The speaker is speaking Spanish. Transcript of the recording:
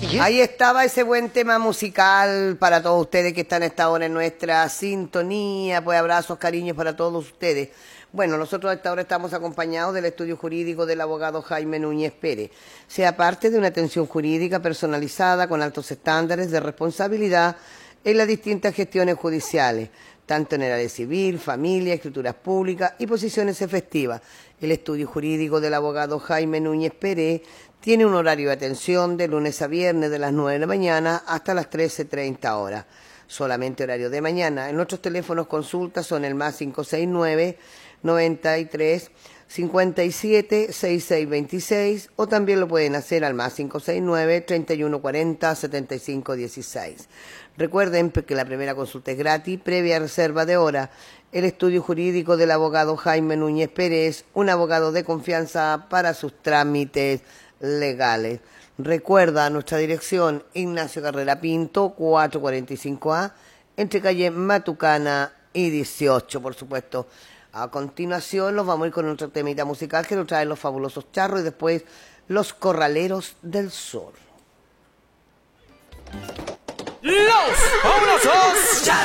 Ahí estaba ese buen tema musical para todos ustedes que están a esta hora en nuestra sintonía. Pues abrazos, cariños para todos ustedes. Bueno, nosotros a esta hora estamos acompañados del estudio jurídico del abogado Jaime Núñez Pérez. Sea parte de una atención jurídica personalizada con altos estándares de responsabilidad en las distintas gestiones judiciales, tanto en el área civil, familia, escrituras públicas y posiciones efectivas. El estudio jurídico del abogado Jaime Núñez Pérez tiene un horario de atención de lunes a viernes de las 9 de la mañana hasta las 13:30 horas. Solamente horario de mañana. En nuestros teléfonos consultas son el más 569 93 57 6626 o también lo pueden hacer al más 569 31 40 75 16. Recuerden que la primera consulta es gratis, previa reserva de hora. El estudio jurídico del abogado Jaime Núñez Pérez, un abogado de confianza para sus trámites legales. Recuerda nuestra dirección: Ignacio Carrera Pinto, 445A, entre calle Matucana y 18, por supuesto. A continuación los vamos a ir con otro temita musical que nos traen los fabulosos Charros y después los Corraleros del Sol. ¡Los fabulosos Charros!